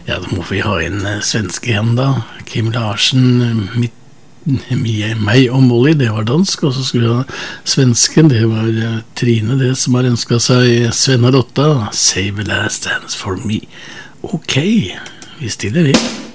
Ja, da må vi ha inn svenske igjen da. Kim Larsen, meg og Molly, det var dansk, og så skulle vi ha svensken, det var Trine, det som har ønsket seg Sven og Lotta, Save the Last Dance for Me. Ok, vi stiller vi.